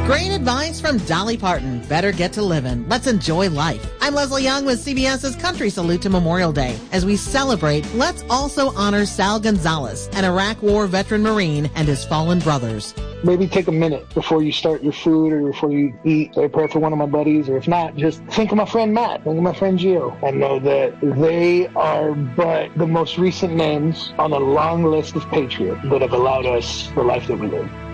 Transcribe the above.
Great advice from Dolly Parton. Better get to living. Let's enjoy life. I'm Leslie Young with CBS's Country Salute to Memorial Day. As we celebrate, let's also honor Sal Gonzalez, an Iraq War veteran Marine, and his fallen brothers. Maybe take a minute before you start your food or before you eat. Say a prayer for one of my buddies, or if not, just think of my friend Matt, think of my friend Gio, and know that they are but the most recent names on a long list of patriots that have allowed us the life that we live.